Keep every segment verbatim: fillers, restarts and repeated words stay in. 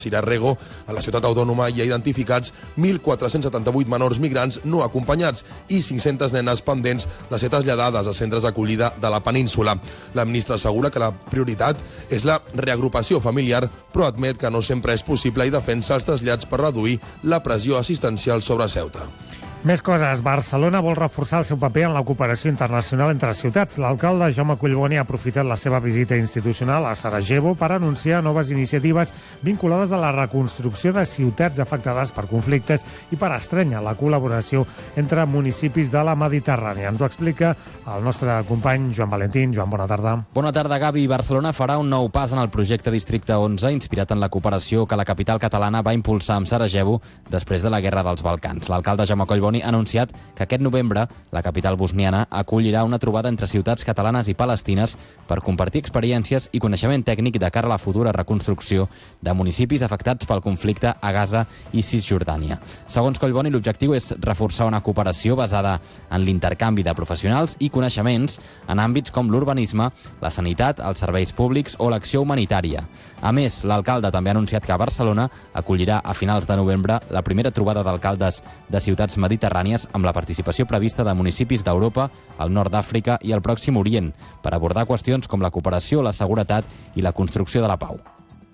Cirarrego, a la ciutat autònoma hi ha identificats mil quatre-cents setanta-vuit menors migrants no acompanyats i cinc-centes nenes pendents de ser traslladades a centres d'acollida de la península. La ministra assegura que la prioritat és la reagrupació familiar, però admet que no sempre és possible i defensa els trasllats per reduir la pressió assistencial sobre Ceuta. Més coses. Barcelona vol reforçar el seu paper en la cooperació internacional entre ciutats. L'alcalde Jaume Collboni ha aprofitat la seva visita institucional a Sarajevo per anunciar noves iniciatives vinculades a la reconstrucció de ciutats afectades per conflictes i per estrènyer la col·laboració entre municipis de la Mediterrània. Ens ho explica el nostre company Joan Valentín. Joan, bona tarda. Bona tarda, Gavi. Barcelona farà un nou pas en el projecte Districte onze, inspirat en la cooperació que la capital catalana va impulsar amb Sarajevo després de la Guerra dels Balcans. L'alcalde Jaume Collboni ha anunciat que aquest novembre la capital bosniana acollirà una trobada entre ciutats catalanes i palestines per compartir experiències i coneixement tècnic de cara a la futura reconstrucció de municipis afectats pel conflicte a Gaza i Cisjordània. Segons Collboni, l'objectiu és reforçar una cooperació basada en l'intercanvi de professionals i coneixements en àmbits com l'urbanisme, la sanitat, els serveis públics o l'acció humanitària. A més, l'alcalde també ha anunciat que Barcelona acollirà a finals de novembre la primera trobada d'alcaldes de ciutats mediterrànies amb la participació prevista de municipis d'Europa, el nord d'Àfrica i el Pròxim Orient per abordar qüestions com la cooperació, la seguretat i la construcció de la pau.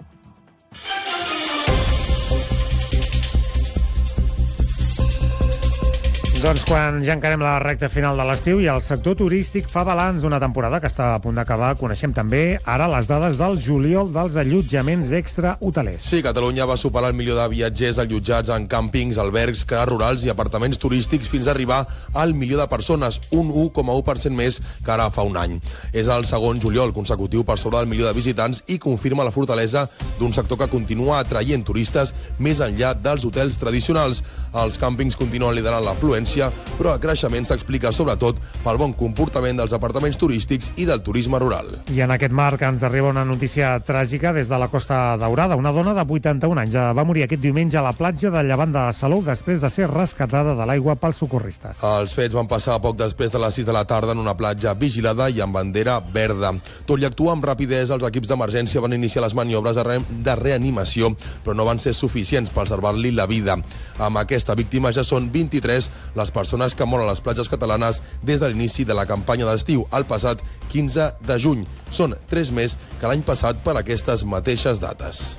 Doncs quan ja encarem la recta final de l'estiu i el sector turístic fa balanç d'una temporada que està a punt d'acabar, coneixem també ara les dades del juliol dels allotjaments extrahotelers. Sí, Catalunya va superar el milió de viatgers allotjats en càmpings, albergs, cases rurals i apartaments turístics fins a arribar al milió de persones, un u coma u per cent més que ara fa un any. És el segon juliol consecutiu per sobre del milió de visitants i confirma la fortalesa d'un sector que continua atraient turistes més enllà dels hotels tradicionals. Els càmpings continuen liderant l'afluència, però el creixement s'explica sobretot pel bon comportament dels apartaments turístics i del turisme rural. I en aquest marc ens arriba una notícia tràgica des de la Costa Daurada. Una dona de vuitanta-un anys va morir aquest diumenge a la platja de Llevant de Salou després de ser rescatada de l'aigua pels socorristes. Els fets van passar poc després de les sis de la tarda en una platja vigilada i amb bandera verda. Tot i actuar amb rapidesa, els equips d'emergència van iniciar les maniobres de, re de reanimació, però no van ser suficients per salvar-li la vida. Amb aquesta víctima ja són vint-i-tres les persones que moren a les platges catalanes des de l'inici de la campanya d'estiu, el passat quinze de juny. Són tres més que l'any passat per aquestes mateixes dates.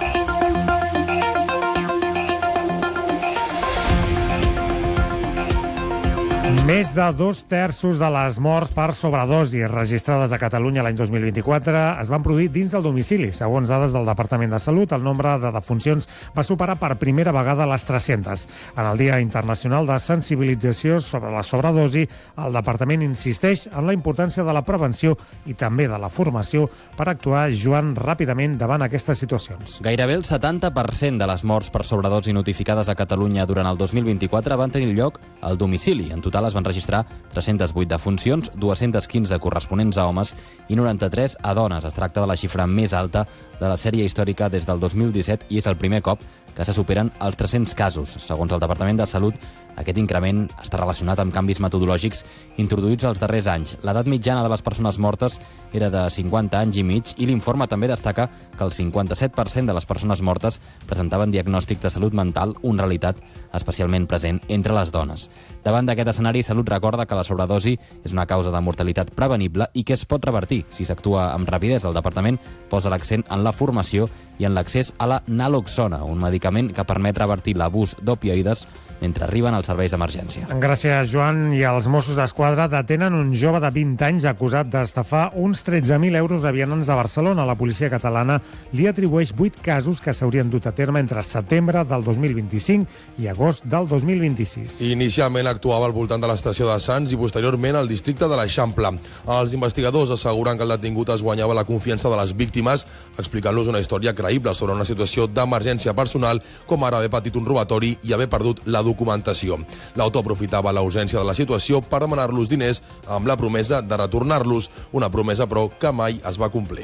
Més de dos terços de les morts per sobredosi registrades a Catalunya l'any dos mil vint-i-quatre es van produir dins del domicili. Segons dades del Departament de Salut, el nombre de defuncions va superar per primera vegada les tres-centes. En el Dia Internacional de Sensibilització sobre la sobredosi, el Departament insisteix en la importància de la prevenció i també de la formació per actuar, Joan, ràpidament davant aquestes situacions. Gairebé el setanta per cent de les morts per sobredosi notificades a Catalunya durant el dos mil vint-i-quatre van tenir lloc al domicili. En total es van registrar tres-centes vuit defuncions, dues-centes quinze corresponents a homes i noranta-tres a dones. Es tracta de la xifra més alta de la sèrie històrica des del dos mil disset i és el primer cop que se superen els tres-cents casos. Segons el Departament de Salut, aquest increment està relacionat amb canvis metodològics introduïts els darrers anys. L'edat mitjana de les persones mortes era de cinquanta anys i mig i l'informe també destaca que el cinquanta-set per cent de les persones mortes presentaven diagnòstic de salut mental, una realitat especialment present entre les dones. Davant d'aquest escenari, Salut recorda que la sobredosi és una causa de mortalitat prevenible i que es pot revertir. Si s'actua amb rapidesa, el Departament posa l'accent en la formació i en l'accés a la naloxona, un medicament que permet revertir l'abús d'opioides mentre arriben als serveis d'emergència. Gràcies, Joan. I els Mossos d'Esquadra detenen un jove de vint anys acusat d'estafar uns tretze mil euros a vianants de Barcelona. La policia catalana li atribueix vuit casos que s'haurien dut a terme entre setembre del dos mil vint-i-cinc i agost del dos mil vint-i-sis. Inicialment actuava al voltant de l'estació de Sants i posteriorment al districte de l'Eixample. Els investigadors asseguren que el detingut es guanyava la confiança de les víctimes, explicant-los una història creïble sobre una situació d'emergència personal, com ara haver patit un robatori i haver perdut la documentació. L'autor aprofitava l'ausència de la situació per demanar-los diners amb la promesa de retornar-los, una promesa però que mai es va complir.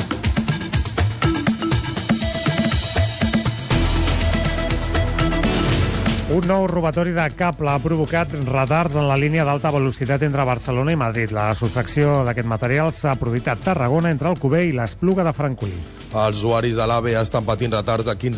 Un nou robatori de cable ha provocat retards en la línia d'alta velocitat entre Barcelona i Madrid. La sostracció d'aquest material s'ha produït a Tarragona entre Alcover i l'Espluga de Francolí. Els usuaris de l'AVE estan patint retards de quinze